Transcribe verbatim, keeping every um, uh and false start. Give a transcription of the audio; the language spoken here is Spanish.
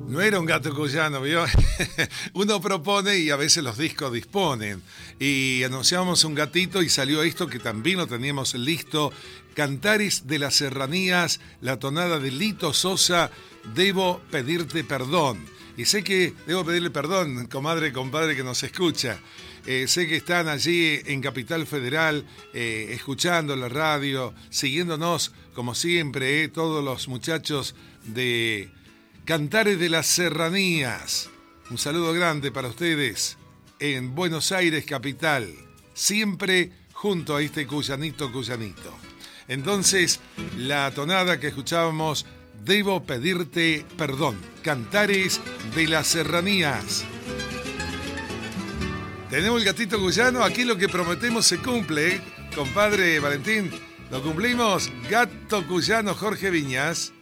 No era un gato cuyano, ¿vio? Uno propone y a veces los discos disponen. Y anunciamos un gatito y salió esto que también lo teníamos listo. Cantares de las Serranías, la tonada de Lito Sosa, Debo Pedirte Perdón. Y sé que debo pedirle perdón, comadre, compadre que nos escucha. Eh, sé que están allí en Capital Federal, eh, escuchando la radio, siguiéndonos como siempre, eh, todos los muchachos de Cantares de las Serranías. Un saludo grande para ustedes en Buenos Aires, capital, siempre junto a este cuyanito, cuyanito. Entonces, la tonada que escuchábamos, Debo Pedirte Perdón, Cantares de las Serranías. Tenemos el gatito cuyano, aquí lo que prometemos se cumple, ¿eh? Compadre Valentín, lo cumplimos. Gato cuyano Jorge Viñas.